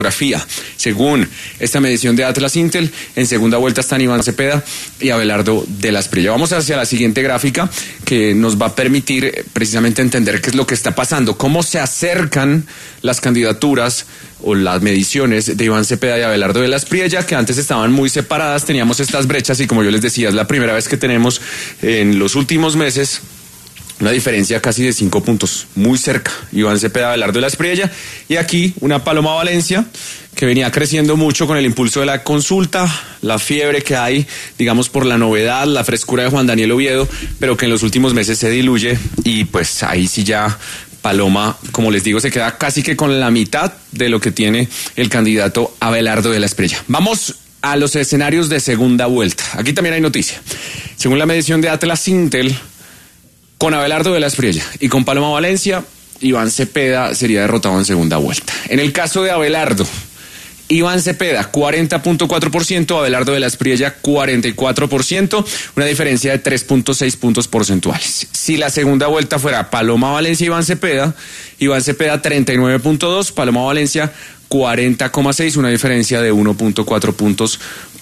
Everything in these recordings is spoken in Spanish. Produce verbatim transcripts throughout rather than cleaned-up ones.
Según esta medición de Atlas Intel, en segunda vuelta están Iván Cepeda y Abelardo de la Espriella. Vamos hacia la siguiente gráfica que nos va a permitir precisamente entender qué es lo que está pasando, cómo se acercan las candidaturas o las mediciones de Iván Cepeda y Abelardo de la Espriella, que antes estaban muy separadas, teníamos estas brechas y como yo les decía, es la primera vez que tenemos en los últimos meses una diferencia casi de cinco puntos, muy cerca, Iván Cepeda, Abelardo de la Espriella, y aquí una Paloma Valencia que venía creciendo mucho con el impulso de la consulta, la fiebre que hay, digamos, por la novedad, la frescura de Juan Daniel Oviedo, pero que en los últimos meses se diluye y pues ahí sí ya Paloma, como les digo, se queda casi que con la mitad de lo que tiene el candidato Abelardo de la Espriella. Vamos a los escenarios de segunda vuelta. Aquí también hay noticia. Según la medición de Atlas Intel, con Abelardo de la Espriella y con Paloma Valencia, Iván Cepeda sería derrotado en segunda vuelta. En el caso de Abelardo, Iván Cepeda, cuarenta punto cuatro por ciento, Abelardo de la Espriella, cuarenta y cuatro por ciento, una diferencia de tres punto seis puntos porcentuales. Si la segunda vuelta fuera Paloma Valencia y Iván Cepeda, Iván Cepeda treinta y nueve punto dos, Paloma Valencia cuarenta coma seis, una diferencia de uno punto cuatro puntos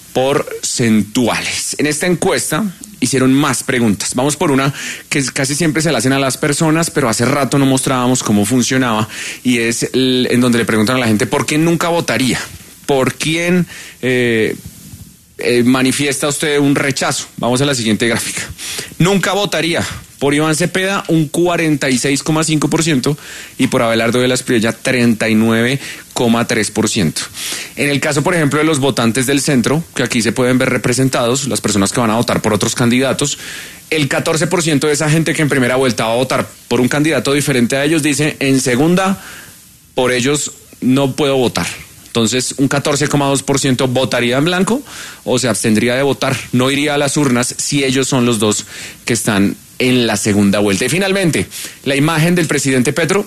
porcentuales. En esta encuesta hicieron más preguntas. Vamos por una que casi siempre se la hacen a las personas, pero hace rato no mostrábamos cómo funcionaba, y es el, en donde le preguntan a la gente por qué nunca votaría, por quién eh, eh, manifiesta usted un rechazo. Vamos a la siguiente gráfica. Nunca votaría por Iván Cepeda, un cuarenta y seis coma cinco por ciento, y por Abelardo de la Espriella, treinta y nueve coma tres por ciento. En el caso, por ejemplo, de los votantes del centro, que aquí se pueden ver representados, las personas que van a votar por otros candidatos, el catorce por ciento de esa gente que en primera vuelta va a votar por un candidato diferente a ellos dice, en segunda, por ellos no puedo votar. Entonces, un catorce coma dos por ciento votaría en blanco o se abstendría de votar, no iría a las urnas si ellos son los dos que están en la segunda vuelta. Y finalmente, la imagen del presidente Petro,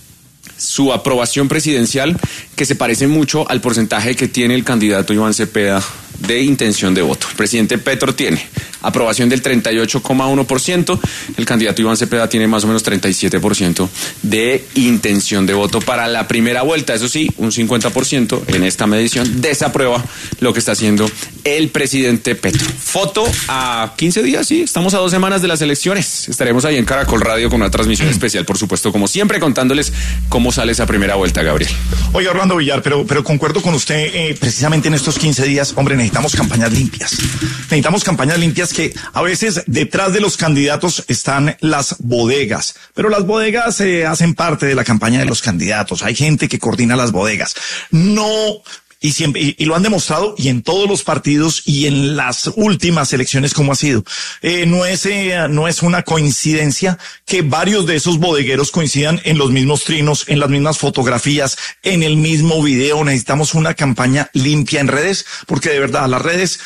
su aprobación presidencial, que se parece mucho al porcentaje que tiene el candidato Iván Cepeda de intención de voto. El presidente Petro tiene aprobación del treinta y ocho coma uno por ciento, el candidato Iván Cepeda tiene más o menos treinta y siete por ciento de intención de voto para la primera vuelta. Eso sí, un cincuenta por ciento en esta medición desaprueba lo que está haciendo el presidente Petro. Foto a quince días, sí, estamos a dos semanas de las elecciones. Estaremos ahí en Caracol Radio con una transmisión especial, por supuesto, como siempre, contándoles cómo sale esa primera vuelta, Gabriel. Oye, Orlando Villar, pero, pero concuerdo con usted, eh, precisamente en estos quince días, hombre, necesitamos campañas limpias. Necesitamos campañas limpias que a veces detrás de los candidatos están las bodegas, pero las bodegas eh, hacen parte de la campaña de los candidatos. Hay gente que coordina las bodegas. No... Y siempre, y, y lo han demostrado, y en todos los partidos y en las últimas elecciones como ha sido. Eh, no es, eh, no es una coincidencia que varios de esos bodegueros coincidan en los mismos trinos, en las mismas fotografías, en el mismo video. Necesitamos una campaña limpia en redes, porque de verdad las redes,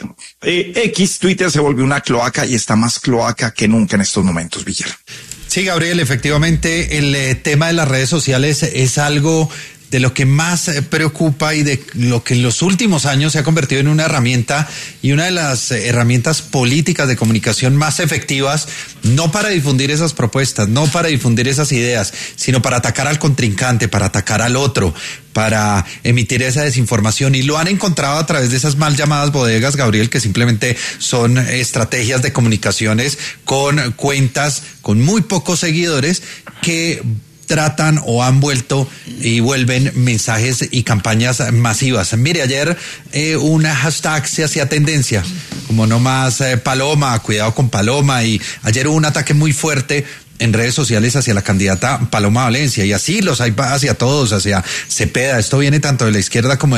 eh, X, Twitter se volvió una cloaca y está más cloaca que nunca en estos momentos, Villar. Sí, Gabriel, efectivamente el eh, tema de las redes sociales es algo de lo que más preocupa y de lo que en los últimos años se ha convertido en una herramienta y una de las herramientas políticas de comunicación más efectivas, no para difundir esas propuestas, no para difundir esas ideas, sino para atacar al contrincante, para atacar al otro, para emitir esa desinformación, y lo han encontrado a través de esas mal llamadas bodegas, Gabriel, que simplemente son estrategias de comunicaciones con cuentas con muy pocos seguidores que tratan o han vuelto y vuelven mensajes y campañas masivas. Mire, ayer eh, una hashtag se hacía tendencia, como no más eh, Paloma, cuidado con Paloma, y ayer hubo un ataque muy fuerte en redes sociales hacia la candidata Paloma Valencia, y así los hay hacia todos, hacia Cepeda. Esto viene tanto de la izquierda como de